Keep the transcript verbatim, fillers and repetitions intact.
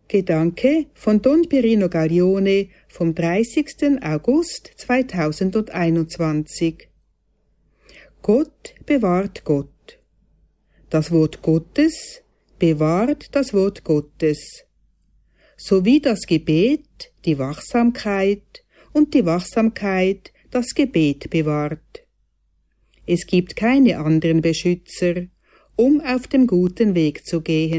Gedanke von Don Pirino Gaglione vom dreißigsten August zweitausendeinundzwanzig. Gott bewahrt Gott. Das Wort Gottes bewahrt das Wort Gottes, sowie das Gebet die Wachsamkeit und die Wachsamkeit das Gebet bewahrt. Es gibt keine anderen Beschützer, um auf dem guten Weg zu gehen.